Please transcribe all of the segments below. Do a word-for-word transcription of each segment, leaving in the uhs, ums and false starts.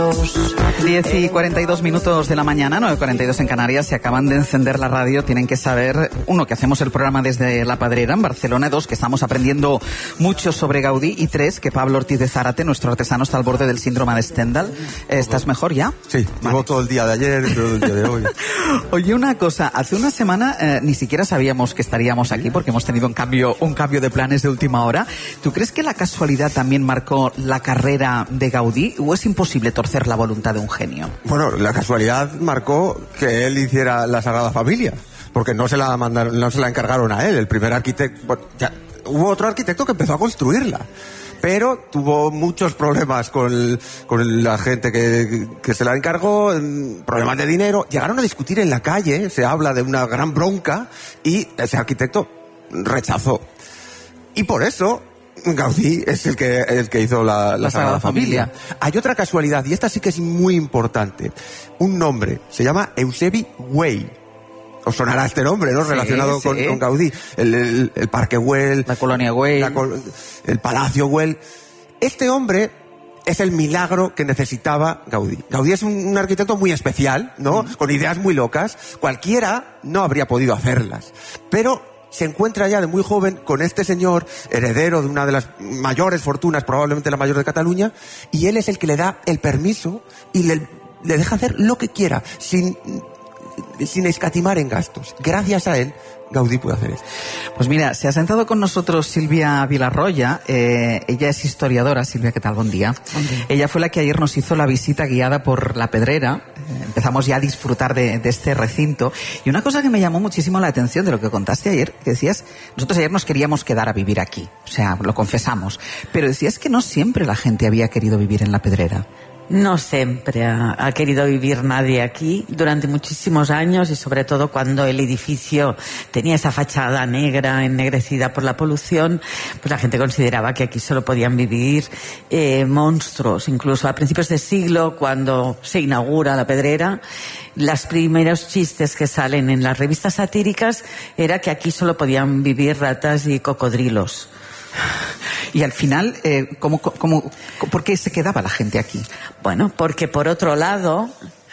diez y cuarenta y dos minutos de la mañana, nueve y cuarenta y dos en Canarias. Se acaban de encender la radio. Tienen que saber, uno, que hacemos el programa desde La Pedrera, en Barcelona. Dos, que estamos aprendiendo mucho sobre Gaudí. Y tres, que Pablo Ortiz de Zárate, nuestro artesano, está al borde del síndrome de Stendhal. ¿Estás mejor ya? Sí, vale. Llevo todo el día de ayer y todo el día de hoy. Oye, una cosa. Hace una semana eh, ni siquiera sabíamos que estaríamos aquí porque hemos tenido un cambio, un cambio de planes de última hora. ¿Tú crees que la casualidad también marcó la carrera de Gaudí o es imposible torcer la voluntad de un genio? Bueno, la casualidad marcó que él hiciera la Sagrada Familia, porque no se la mandaron, no se la encargaron a él. El primer arquitecto, bueno, ya, hubo otro arquitecto que empezó a construirla, pero tuvo muchos problemas con, con la gente que, que se la encargó, problemas de dinero. Llegaron a discutir en la calle, se habla de una gran bronca, y ese arquitecto rechazó. Y por eso Gaudí es el que, el que hizo la, la, la Sagrada Familia. Familia. Hay otra casualidad, y esta sí que es muy importante. Un nombre, se llama Eusebi Güell. Os sonará este nombre, ¿no? Sí, relacionado sí. Con, con Gaudí. El, el, el Parque Güell. La Colonia Güell. La, el Palacio Güell. Este hombre es el milagro que necesitaba Gaudí. Gaudí es un, un arquitecto muy especial, ¿no? Mm. Con ideas muy locas. Cualquiera no habría podido hacerlas. Pero se encuentra ya de muy joven con este señor, heredero de una de las mayores fortunas, probablemente la mayor de Cataluña, y él es el que le da el permiso y le, le deja hacer lo que quiera, sin, sin escatimar en gastos. Gracias a él, Gaudí puede hacer esto. Pues mira, se ha sentado con nosotros Silvia Vilarroya. Eh, ella es historiadora. Silvia, ¿qué tal? Buen día. Buen día. Ella fue la que ayer nos hizo la visita guiada por La Pedrera. Eh, empezamos ya a disfrutar de, de este recinto. Y una cosa que me llamó muchísimo la atención de lo que contaste ayer, que decías, nosotros ayer nos queríamos quedar a vivir aquí. O sea, lo confesamos. Pero decías que no siempre la gente había querido vivir en La Pedrera. No siempre ha, ha querido vivir nadie aquí durante muchísimos años, y sobre todo cuando el edificio tenía esa fachada negra, ennegrecida por la polución, pues la gente consideraba que aquí solo podían vivir eh, monstruos. Incluso a principios de siglo, cuando se inaugura La Pedrera, los primeros chistes que salen en las revistas satíricas era que aquí solo podían vivir ratas y cocodrilos. Y al final, eh, ¿cómo, cómo, ¿por qué se quedaba la gente aquí? Bueno, porque por otro lado,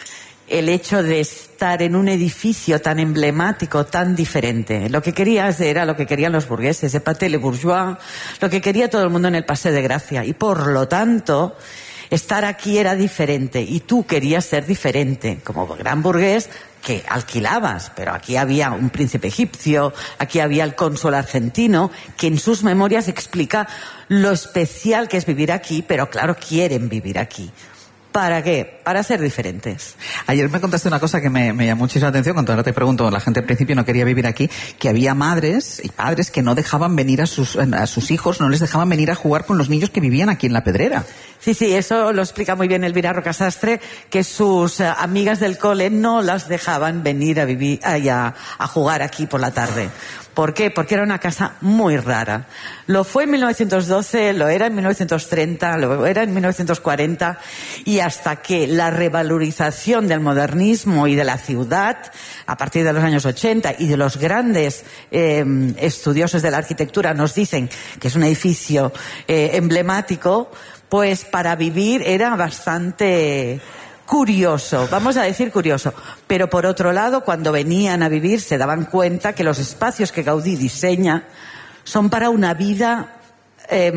el hecho de estar en un edificio tan emblemático, tan diferente, lo que querías era lo que querían los burgueses, de Pâté le Bourgeois, lo que quería todo el mundo en el Paseo de Gracia, y por lo tanto, estar aquí era diferente, y tú querías ser diferente, como gran burgués, que alquilabas, pero aquí había un príncipe egipcio, aquí había el cónsul argentino, que en sus memorias explica lo especial que es vivir aquí, pero claro, quieren vivir aquí. ¿Para qué? Para ser diferentes. Ayer me contaste una cosa que me, me llamó muchísima atención, cuando ahora te pregunto, la gente al principio no quería vivir aquí, que había madres y padres que no dejaban venir a sus, a sus hijos, no les dejaban venir a jugar con los niños que vivían aquí en La Pedrera. Sí, sí, eso lo explica muy bien Elvira Rocasastre, que sus uh, amigas del cole no las dejaban venir a vivir, a, a jugar aquí por la tarde. ¿Por qué? Porque era una casa muy rara. Lo fue en mil novecientos doce, lo era en mil novecientos treinta, lo era en mil novecientos cuarenta, y hasta que la revalorización del modernismo y de la ciudad, a partir de los años ochenta, y de los grandes eh, estudiosos de la arquitectura nos dicen que es un edificio eh, emblemático, pues para vivir era bastante curioso, vamos a decir curioso. Pero por otro lado, cuando venían a vivir se daban cuenta que los espacios que Gaudí diseña son para una vida eh,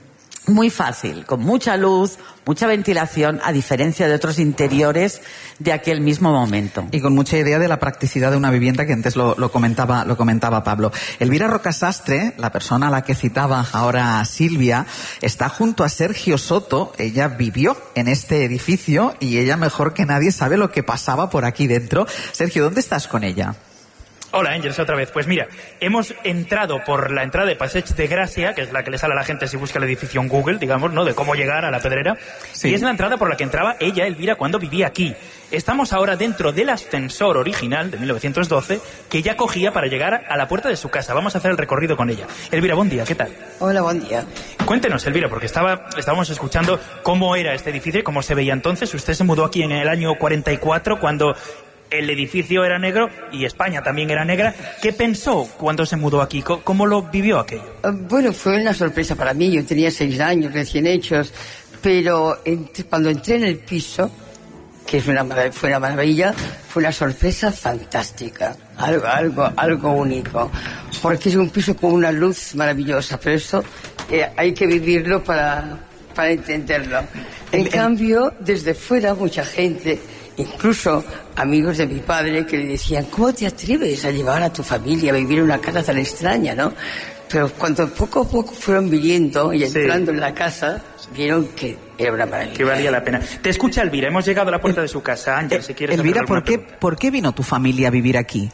muy fácil, con mucha luz, mucha ventilación, a diferencia de otros interiores de aquel mismo momento. Y con mucha idea de la practicidad de una vivienda, que antes lo, lo comentaba, lo comentaba Pablo. Elvira Rocasastre, la persona a la que citaba ahora Silvia, está junto a Sergio Soto. Ella vivió en este edificio y ella mejor que nadie sabe lo que pasaba por aquí dentro. Sergio, ¿dónde estás con ella? Hola, Ángels, otra vez. Pues mira, hemos entrado por la entrada de Passeig de Gràcia, que es la que le sale a la gente si busca el edificio en Google, digamos, ¿no?, de cómo llegar a La Pedrera. Sí. Y es la entrada por la que entraba ella, Elvira, cuando vivía aquí. Estamos ahora dentro del ascensor original de mil novecientos doce que ella cogía para llegar a la puerta de su casa. Vamos a hacer el recorrido con ella. Elvira, buen día, ¿qué tal? Hola, buen día. Cuéntenos, Elvira, porque estaba, estábamos escuchando cómo era este edificio y cómo se veía entonces. Usted se mudó aquí en el año cuarenta y cuatro, cuando el edificio era negro y España también era negra. ¿Qué pensó cuando se mudó aquí? ¿Cómo lo vivió aquello? Bueno, fue una sorpresa para mí. Yo tenía seis años recién hechos. pero ent- cuando entré en el piso, que es una marav- fue una maravilla, fue una sorpresa fantástica, algo, algo, algo único, porque es un piso con una luz maravillosa, pero eso eh, hay que vivirlo para, para entenderlo. En El- cambio, desde fuera mucha gente, incluso amigos de mi padre, que le decían, ¿cómo te atreves a llevar a tu familia a vivir en una casa tan extraña, no? Pero cuando poco a poco fueron viniendo y Sí. entrando en la casa, vieron que era una maravilla. Que valía la pena. Te escucha Elvira, hemos llegado a la puerta de su casa. Ángel, si quieres Elvira, hacer ¿por alguna qué, pregunta. ¿por qué vino tu familia a vivir aquí?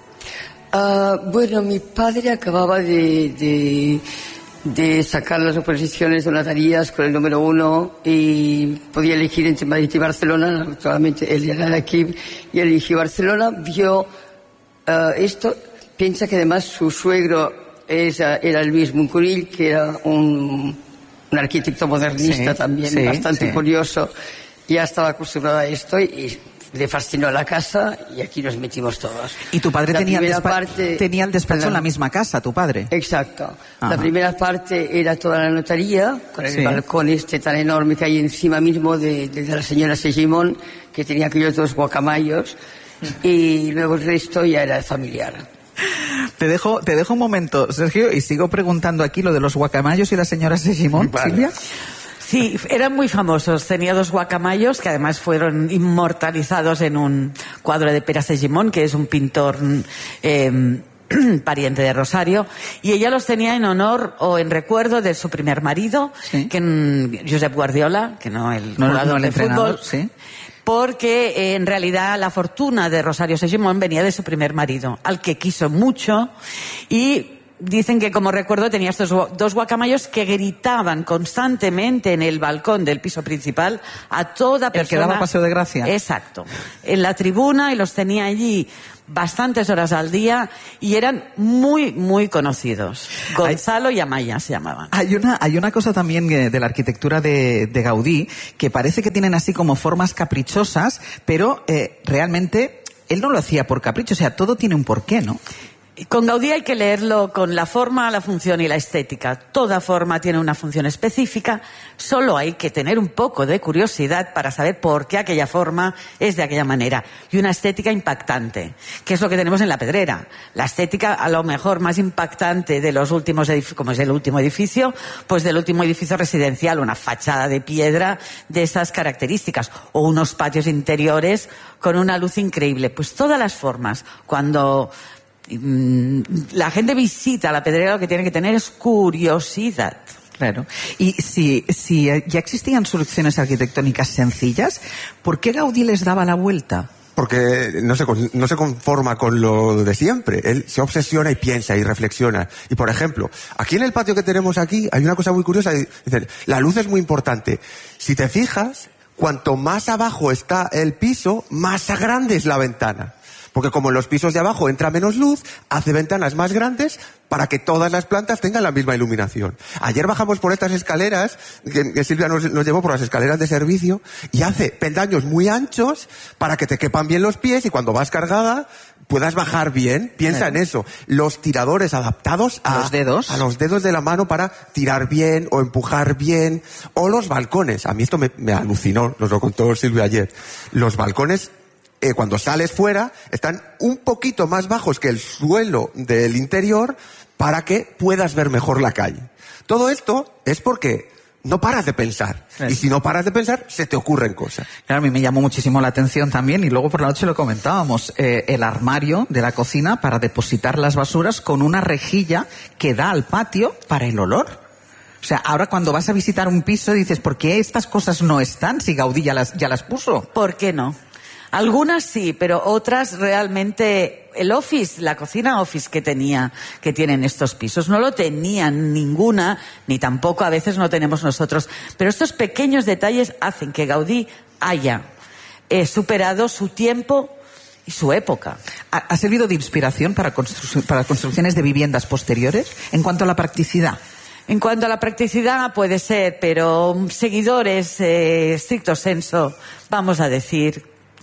Ah, bueno, mi padre acababa de, de, de sacar las oposiciones de notarías con el número uno y podía elegir entre Madrid y Barcelona. Naturalmente, él era de aquí y eligió Barcelona. Vio ah, esto, piensa que además su suegro es, ah, era Luis Muncurill, que era un, un arquitecto modernista Sí, también, sí, bastante sí. curioso. Ya estaba acostumbrado a esto y le fascinó la casa y aquí nos metimos todos. Y tu padre La tenía el, primera despa- parte- tenía el despacho Perdón. en la misma casa, tu padre. Exacto. Ajá. La primera parte era toda la notaría, con el Sí. balcón este tan enorme que hay encima mismo de, de la señora Segimón, que tenía aquellos dos guacamayos, y luego el resto ya era familiar. Te dejo, te dejo un momento, Sergio, y sigo preguntando aquí lo de los guacamayos y la señora Segimón, Vale. Silvia. Sí, eran muy famosos. Tenía dos guacamayos que además fueron inmortalizados en un cuadro de Pere Segimon, que es un pintor eh, pariente de Rosario, y ella los tenía en honor o en recuerdo de su primer marido, Sí. que mm, Josep Guardiola, que no el No, jugador no el de entrenador, fútbol. sí. Porque eh, en realidad la fortuna de Rosario Segimon venía de su primer marido, al que quiso mucho, y dicen que como recuerdo tenía estos gua- dos guacamayos que gritaban constantemente en el balcón del piso principal a toda persona. que daba Paseo de Gracia. Exacto. En la tribuna, y los tenía allí bastantes horas al día y eran muy, muy conocidos. Gonzalo y Amaya se llamaban. Hay una, hay una cosa también eh, de la arquitectura de, de Gaudí que parece que tienen así como formas caprichosas, pero eh, realmente él no lo hacía por capricho, o sea, todo tiene un porqué, ¿no? Con Gaudí hay que leerlo con la forma, la función y la estética. Toda forma tiene una función específica, solo hay que tener un poco de curiosidad para saber por qué aquella forma es de aquella manera. Y una estética impactante, que es lo que tenemos en La Pedrera. La estética a lo mejor más impactante de los últimos edificios, como es el último edificio, pues del último edificio residencial, una fachada de piedra de esas características, o unos patios interiores con una luz increíble. Pues todas las formas, cuando la gente visita La Pedrera, lo que tiene que tener es curiosidad. Claro. Y si, si ya existían soluciones arquitectónicas sencillas, ¿por qué Gaudí les daba la vuelta? Porque no se, con- no se conforma con lo de siempre. Él se obsesiona y piensa y reflexiona. Y, por ejemplo, aquí en el patio que tenemos aquí hay una cosa muy curiosa. Dicen, la luz es muy importante. Si te fijas, cuanto más abajo está el piso, más grande es la ventana. Porque como en los pisos de abajo entra menos luz, hace ventanas más grandes para que todas las plantas tengan la misma iluminación. Ayer bajamos por estas escaleras, que, que Silvia nos, nos llevó por las escaleras de servicio, y hace peldaños muy anchos para que te quepan bien los pies y cuando vas cargada puedas bajar bien. Piensa Claro. en eso. Los tiradores adaptados a, ¿A los dedos? a los dedos de la mano para tirar bien o empujar bien. O los balcones. A mí esto me, me alucinó, nos lo contó Silvia ayer. Los balcones, Eh, cuando sales fuera, están un poquito más bajos que el suelo del interior para que puedas ver mejor la calle. Todo esto es porque no paras de pensar. Claro. Y si no paras de pensar, se te ocurren cosas. Claro, a mí me llamó muchísimo la atención también, y luego por la noche lo comentábamos, eh, el armario de la cocina para depositar las basuras con una rejilla que da al patio para el olor. O sea, ahora cuando vas a visitar un piso dices, ¿por qué estas cosas no están si Gaudí ya las, ya las puso? ¿Por qué no? Algunas sí, pero otras realmente, el office, la cocina office que tenía, que tienen estos pisos, no lo tenían ninguna, ni tampoco a veces no tenemos nosotros. Pero estos pequeños detalles hacen que Gaudí haya eh, superado su tiempo y su época. ¿Ha, ha servido de inspiración para, constru- para construcciones de viviendas posteriores? En cuanto a la practicidad. En cuanto a la practicidad puede ser, pero seguidores, eh, estricto senso, vamos a decir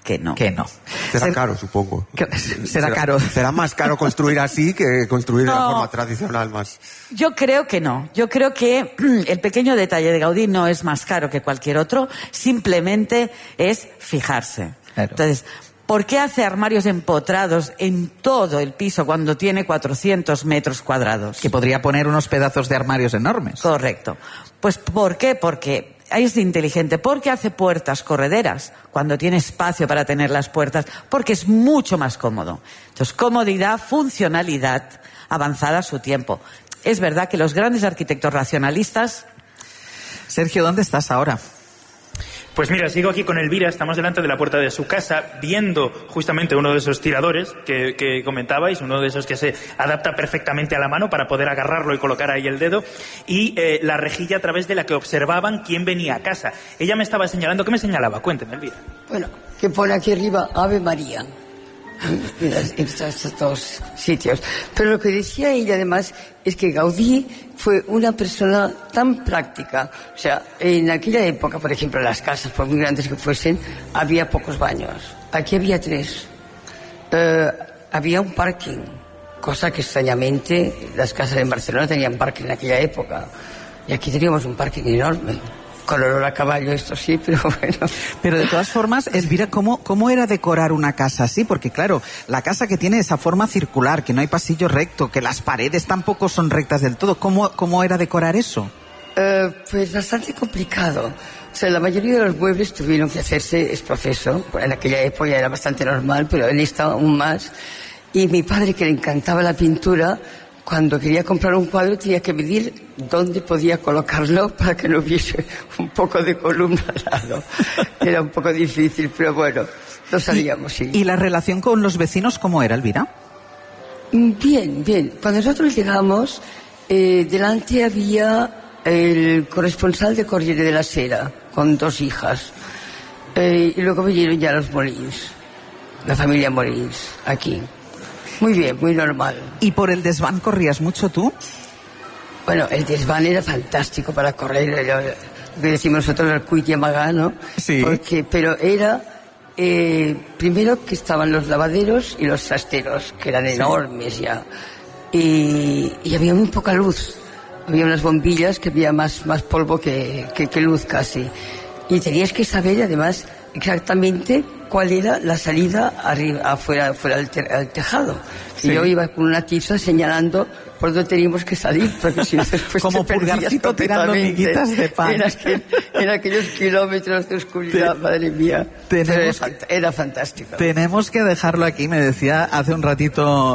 que no. Que no. Será Ser- caro, supongo. que- será caro. Será más caro construir así que construir de la No. forma tradicional más. Yo creo que no. Yo creo que el pequeño detalle de Gaudí no es más caro que cualquier otro, simplemente es fijarse. Claro. Entonces, ¿por qué hace armarios empotrados en todo el piso cuando tiene cuatrocientos metros cuadrados? Que podría poner unos pedazos de armarios enormes. Correcto. Pues ¿por qué? Porque ahí es inteligente. Porque hace puertas correderas cuando tiene espacio para tener las puertas. Porque es mucho más cómodo. Entonces, comodidad, funcionalidad, avanzada a su tiempo. Es verdad que los grandes arquitectos racionalistas... Sergio, ¿dónde estás ahora? Pues mira, sigo aquí con Elvira, estamos delante de la puerta de su casa, viendo justamente uno de esos tiradores que, que comentabais, uno de esos que se adapta perfectamente a la mano para poder agarrarlo y colocar ahí el dedo, y eh, la rejilla a través de la que observaban quién venía a casa. Ella me estaba señalando, ¿qué me señalaba? Cuénteme, Elvira. Bueno, que pone aquí arriba Ave María. En, las- en estos dos sitios. Pero lo que decía ella además es que Gaudí fue una persona tan práctica. O sea, en aquella época, por ejemplo, las casas, por muy grandes que fuesen, había pocos baños. Aquí había tres. Eh, había un parking, cosa que extrañamente las casas en Barcelona tenían parking en aquella época. Y aquí teníamos un parking enorme. Con olor a caballo, esto sí, pero bueno. Pero de todas formas, Elvira, ¿cómo, ¿cómo era decorar una casa así? Porque claro, la casa que tiene esa forma circular, que no hay pasillo recto, que las paredes tampoco son rectas del todo, ¿cómo, cómo era decorar eso? Eh, pues bastante complicado. O sea, la mayoría de los muebles tuvieron que hacerse ex profeso. En aquella época ya era bastante normal, pero en esta aún más. Y mi padre, que le encantaba la pintura, cuando quería comprar un cuadro tenía que medir dónde podía colocarlo para que no hubiese un poco de columna al lado. Era un poco difícil, pero bueno, lo sabíamos, sí. ¿Y la relación con los vecinos cómo era, Elvira? Bien, bien. Cuando nosotros llegamos, eh, delante había el corresponsal de Corriere della Sera, con dos hijas. Eh, y luego vinieron ya los Molins, la familia Molins, aquí. Muy bien, muy normal. ¿Y por el desván corrías mucho tú? Bueno, el desván era fantástico para correr, lo que decimos nosotros el Cuit y Amagá, ¿no? Sí. Porque, pero era, eh, primero que estaban los lavaderos y los trasteros, que eran enormes ya. Y, y había muy poca luz. Había unas bombillas que había más, más polvo que, que, que luz casi. Y tenías que saber, además, exactamente cuál era la salida arriba, afuera, afuera del te, al tejado. Sí. Y yo iba con una tiza señalando por dónde teníamos que salir, porque si no después Como te perdías pulgarcito tirando completamente miguitas de pan. En, aquel, en aquellos kilómetros de oscuridad, Te- madre mía. Pero era, tenemos fant- era fantástico. Tenemos que dejarlo aquí, me decía hace un ratito